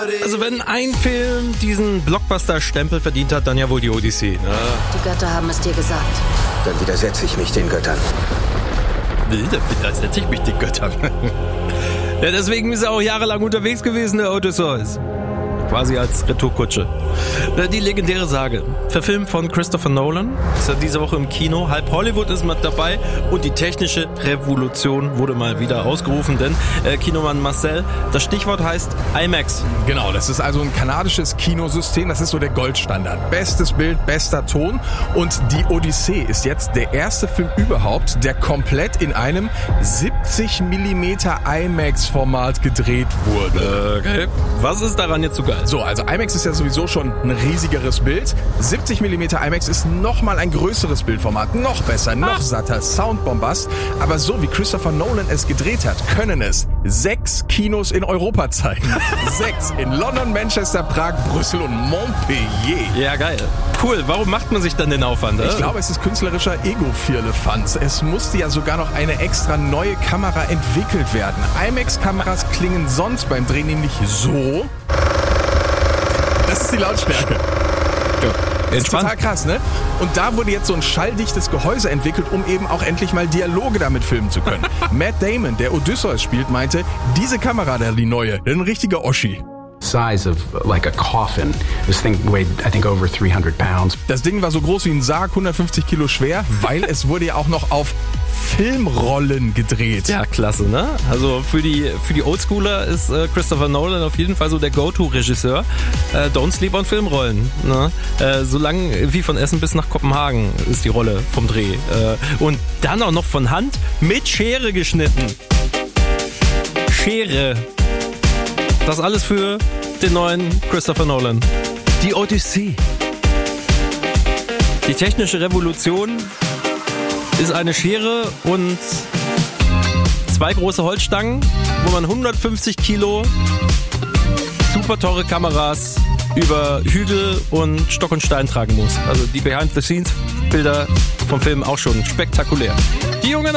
Also wenn ein Film diesen Blockbuster-Stempel verdient hat, dann ja wohl die Odyssee. Ne? Die Götter haben es dir gesagt. Dann widersetze ich mich den Göttern. Widersetze ich mich den Göttern. Ja, deswegen ist er auch jahrelang unterwegs gewesen, der Odysseus. Quasi als Retourkutsche. Die legendäre Sage. Verfilmt von Christopher Nolan. Ist ja diese Woche im Kino. Halb Hollywood ist mit dabei. Und die technische Revolution wurde mal wieder ausgerufen. Denn Kinomann Marcel, das Stichwort heißt IMAX. Genau, das ist also ein kanadisches Kinosystem. Das ist so der Goldstandard. Bestes Bild, bester Ton. Und die Odyssee ist jetzt der erste Film überhaupt, der komplett in einem 70mm IMAX-Format gedreht wurde. Okay. Was ist daran jetzt so geil? So, also IMAX ist ja sowieso schon ein riesigeres Bild. 70mm IMAX ist nochmal ein größeres Bildformat. Noch besser, noch satter, Soundbombast. Aber so wie Christopher Nolan es gedreht hat, können es 6 Kinos in Europa zeigen. 6 in London, Manchester, Prag, Brüssel und Montpellier. Ja, geil. Cool. Warum macht man sich dann den Aufwand? Ich glaube, es ist künstlerischer Ego-Firlefanz. Es musste ja sogar noch eine extra neue Kamera entwickelt werden. IMAX-Kameras klingen sonst beim Drehen nämlich so. Das ist die Lautstärke. Das ist total krass, ne? Und da wurde jetzt so ein schalldichtes Gehäuse entwickelt, um eben auch endlich mal Dialoge damit filmen zu können. Matt Damon, der Odysseus spielt, meinte, diese Kamera da, die neue, ein richtiger Oschi. Size of like a coffin. This thing weighed, I think, over 300 pounds. Das Ding war so groß wie ein Sarg, 150 Kilo schwer, weil es wurde ja auch noch auf Filmrollen gedreht. Ja, klasse, ne? Also für die Oldschooler ist Christopher Nolan auf jeden Fall so der Go-To-Regisseur. Don't sleep on Filmrollen. Ne? So lang wie von Essen bis nach Kopenhagen ist die Rolle vom Dreh. Und dann auch noch von Hand mit Schere geschnitten. Schere. Das alles für den neuen Christopher Nolan. Die Odyssee. Die technische Revolution ist eine Schere und 2 große Holzstangen, wo man 150 Kilo super teure Kameras über Hügel und Stock und Stein tragen muss. Also die Behind-the-Scenes-Bilder vom Film auch schon spektakulär. Die Jungen